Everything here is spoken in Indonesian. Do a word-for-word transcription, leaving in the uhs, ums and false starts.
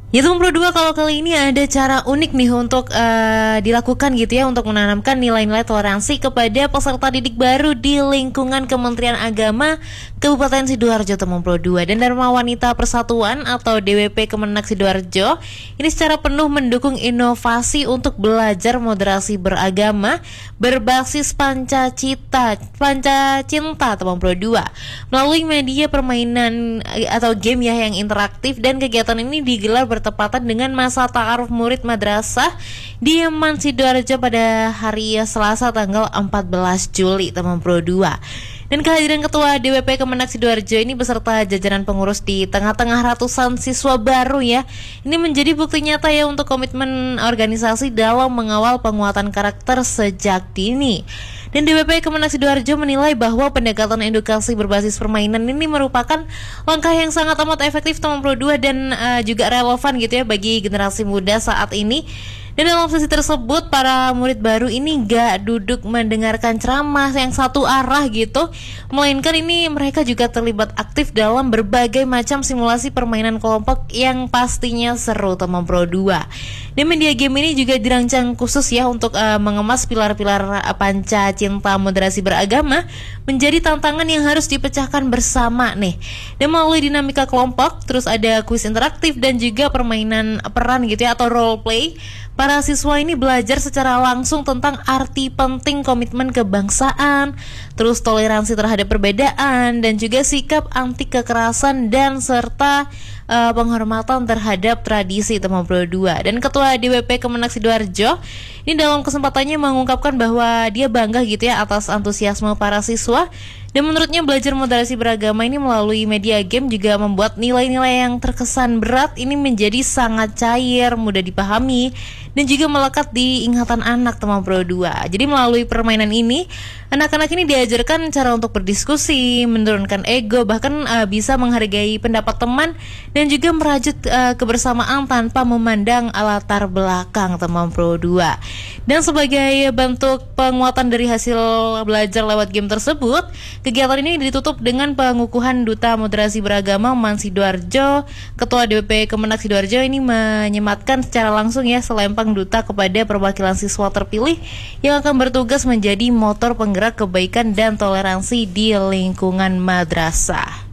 Ya teman Pro dua, kalau kali ini ada cara unik nih untuk uh, dilakukan gitu ya, untuk menanamkan nilai-nilai toleransi kepada peserta didik baru di lingkungan Kementerian Agama Kabupaten Sidoarjo teman Pro dua. Dan Dharma Wanita Persatuan atau D W P Kemenak Sidoarjo ini secara penuh mendukung inovasi untuk belajar moderasi beragama berbasis Pancacita, Pancacinta teman Pro dua melalui media permainan atau game ya yang interaktif. Dan kegiatan ini digelar bertepatan dengan masa ta'aruf murid madrasah di Man Sidoarjo pada hari Selasa tanggal empat belas Juli teman Pro dua. Dan kehadiran Ketua D W P Kemenak Sidoarjo ini beserta jajaran pengurus di tengah-tengah ratusan siswa baru ya, ini menjadi bukti nyata ya untuk komitmen organisasi dalam mengawal penguatan karakter sejak dini. Dan D W P Kemenak Sidoarjo menilai bahwa pendekatan edukasi berbasis permainan ini merupakan langkah yang sangat amat efektif teman Pro dua dan uh, juga relevan gitu ya bagi generasi muda saat ini. Dan dalam sesi tersebut para murid baru ini gak duduk mendengarkan ceramah yang satu arah gitu, melainkan ini mereka juga terlibat aktif dalam berbagai macam simulasi permainan kelompok yang pastinya seru teman Pro dua. Dan media game ini juga dirancang khusus ya untuk uh, mengemas pilar-pilar uh, Pancacinta moderasi beragama menjadi tantangan yang harus dipecahkan bersama nih. Dan melalui dinamika kelompok, terus ada kuis interaktif dan juga permainan peran gitu ya atau role play, para siswa ini belajar secara langsung tentang arti penting komitmen kebangsaan, terus toleransi terhadap perbedaan, dan juga sikap anti kekerasan dan serta uh, penghormatan terhadap tradisi teman Pro dua. Dan Ketua D W P Kemenak Sidoarjo ini dalam kesempatannya mengungkapkan bahwa dia bangga gitu ya atas antusiasme para siswa. Dan menurutnya belajar moderasi beragama ini melalui media game juga membuat nilai-nilai yang terkesan berat ini menjadi sangat cair, mudah dipahami, dan juga melekat di ingatan anak teman Pro dua. Jadi melalui permainan ini, anak-anak ini diajarkan cara untuk berdiskusi, menurunkan ego, bahkan uh, bisa menghargai pendapat teman dan juga merajut uh, kebersamaan tanpa memandang latar belakang teman Pro dua. Dan sebagai bentuk penguatan dari hasil belajar lewat game tersebut, kegiatan ini ditutup dengan pengukuhan Duta Moderasi Beragama Man Sidoarjo. Ketua D W P Kemenak Sidoarjo ini menyematkan secara langsung ya selempang duta kepada perwakilan siswa terpilih yang akan bertugas menjadi motor penggerak kebaikan dan toleransi di lingkungan madrasah.